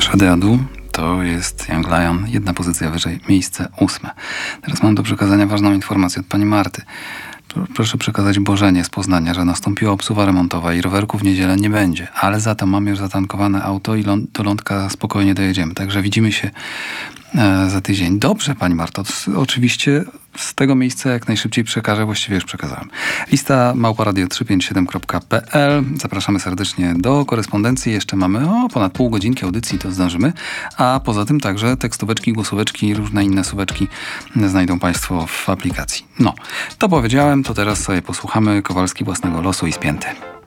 Shadiadu to jest Young Lion, jedna pozycja wyżej, miejsce 8. Teraz mam do przekazania ważną informację od pani Marty. Proszę przekazać Bożenie z Poznania, że nastąpiła obsuwa remontowa i rowerku w niedzielę nie będzie, ale za to mam już zatankowane auto i do Lądka spokojnie dojedziemy. Także widzimy się za tydzień. Dobrze, pani Marto, oczywiście z tego miejsca jak najszybciej przekażę, właściwie już przekazałem. Lista małparadio357.pl. Zapraszamy serdecznie do korespondencji. Jeszcze mamy ponad pół godzinki audycji, to zdążymy. A poza tym także tekstóweczki, głosóweczki i różne inne słóweczki znajdą państwo w aplikacji. No, to powiedziałem, to teraz sobie posłuchamy Kowalski własnego losu i Spięty.